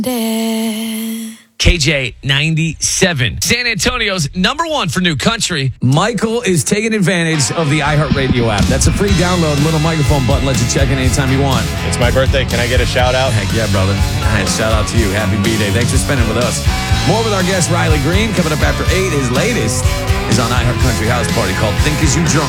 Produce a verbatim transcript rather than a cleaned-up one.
K J ninety-seven. San Antonio's number one for new country. Michael is taking advantage of the iHeartRadio app. That's a free download. Little microphone button lets you check in anytime you want. It's my birthday. Can I get a shout out? Heck yeah, brother. Nice. Shout out to you. Happy B-Day. Thanks for spending with us. More with our guest, Riley Green, coming up after eight. His latest is on iHeart Country House Party called Think Is You Drunk.